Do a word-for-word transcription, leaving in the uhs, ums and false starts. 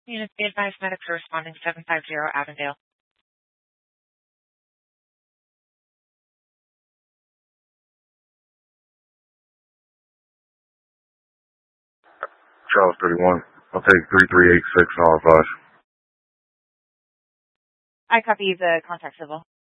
Units be advised, medics are responding seven five zero Avondale. Charles thirty-one. I'll take three three eight six R five. I copy the contact civil.